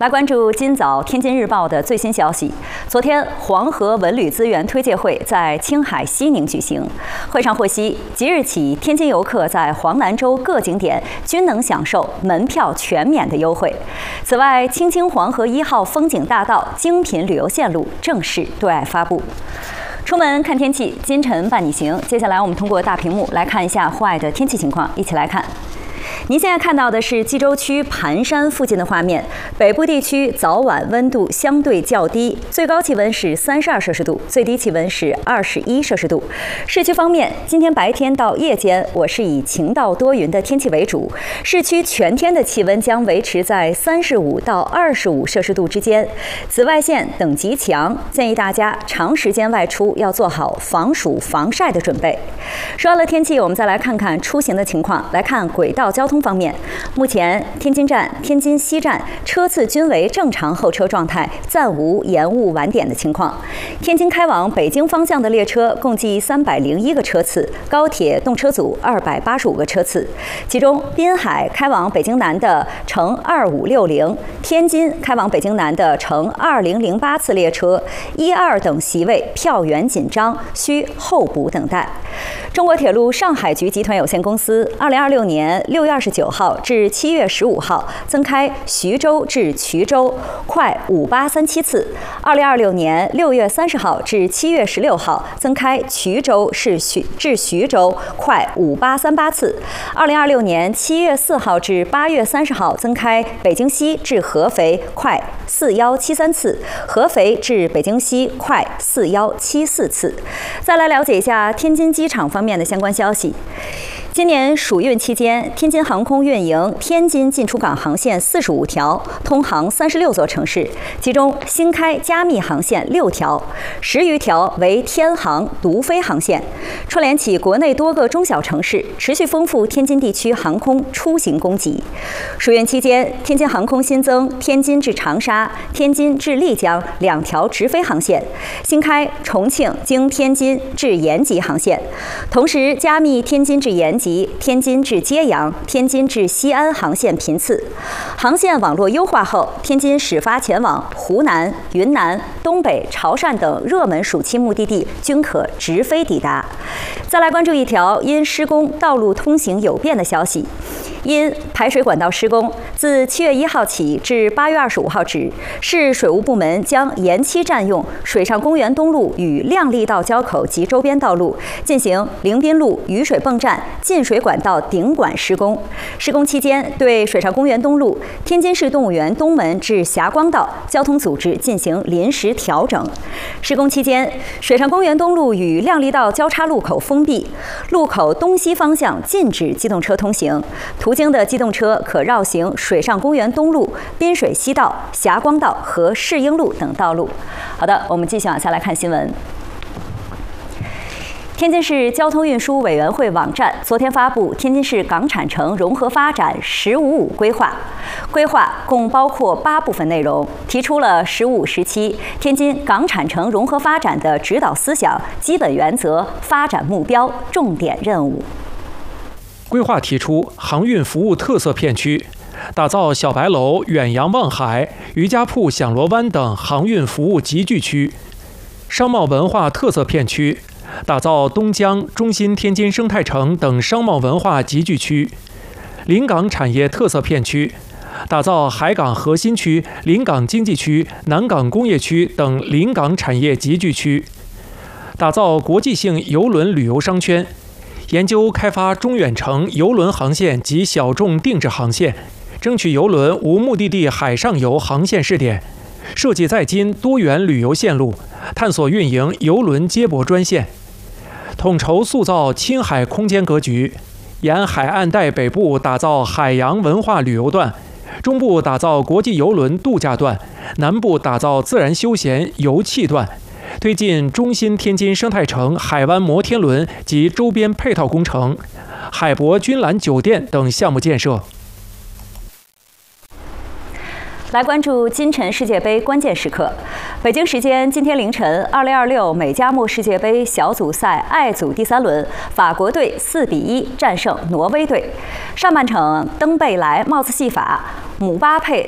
来关注今早天津日报的最新消息。昨天，黄河文旅资源推介会在青海西宁举行。会上获悉，即日起，天津游客在黄南州各景点均能享受门票全免的优惠。此外，青青黄河1号风景大道精品旅游线路正式对外发布。出门看天气，今晨伴你行。接下来，我们通过大屏幕来看一下户外的天气情况，一起来看。您现在看到的是济州区盘山附近的画面。北部地区早晚温度相对较低，最高气温是32摄氏度，最低气温是21摄氏度。市区方面，今天白天到夜间，我是以晴到多云的天气为主。市区全天的气温将维持在35到25摄氏度之间。紫外线等级强，建议大家长时间外出要做好防暑防晒的准备。说完了天气，我们再来看看出行的情况。来看轨道交通方面，目前天津站、天津西站车次均为正常候车状态，暂无延误晚点的情况。天津开往北京方向的列车共计301个车次，高铁动车组285个车次，其中滨海开往北京南的乘2560，天津开往北京南的乘2008次列车1、2等席位票源紧张，需候补等待。中国铁路上海局集团有限公司2026年6月29号至7月15号增开徐州至衢州快5837次，2026年6月30号至7月16号增开衢州至徐州快5838次，2026年7月4号至8月30号增开北京西至合肥快4173次，合肥至北京西快4174次。再来了解一下天津机场方面的相关消息。今年暑运期间，天津航空运营天津进出港航线45条，通航36座城市，其中新开加密航线6条，10余条为天航独飞航线，串联起国内多个中小城市，持续丰富天津地区航空出行供给。暑运期间，天津航空新增天津至长沙、天津至丽江2条直飞航线，新开重庆经天津至延吉航线，同时加密天津至延吉、天津至揭阳、天津至西安航线频次。航线网络优化后，天津始发前往湖南、云南、东北、潮汕等热门暑期目的地均可直飞抵达。再来关注一条因施工道路通行有变的消息。因排水管道施工，自7月1号起至8月25号止，市水务部门将延期占用水上公园东路与亮丽道交口及周边道路，进行凌滨路雨水泵站进水管道顶管施工。施工期间，对水上公园东路、天津市动物园东门至霞光道交通组织进行临时调整。施工期间，水上公园东路与亮丽道交叉路口封闭，路口东西方向禁止机动车通行。途经的机动车可绕行水上公园东路、滨水西道、霞光道和世英路等道路。好的，我们继续往下来看新闻。天津市交通运输委员会网站昨天发布天津市港产城融合发展“十五五”规划，规划共包括8部分内容，提出了“15、17”天津港产城融合发展的指导思想、基本原则、发展目标、重点任务。 规划提出航运服务特色片区，打造小白楼、远洋望海、渔家铺响螺湾等航运服务集聚区；商贸文化特色片区，打造东江、中心天津生态城等商贸文化集聚区；临港产业特色片区，打造海港核心区、临港经济区、南港工业区等临港产业集聚区；打造国际性邮轮旅游商圈。研究开发中远程邮轮航线及小众定制航线，争取邮轮无目的地海上游航线试点，设计在京多元旅游线路，探索运营邮轮接驳专线，统筹塑造青海空间格局，沿海岸带北部打造海洋文化旅游段，中部打造国际邮轮度假段，南部打造自然休闲游憩段。推进中心天津生态城海湾摩天轮及周边配套工程、海博君兰酒店等项目建设。 来关注今晨世界杯关键时刻。北京时间今天凌晨，2026美加墨世界杯小组赛 I 组第3轮，法国队4比1战胜挪威队。上半场，登贝莱帽子戏法，姆巴佩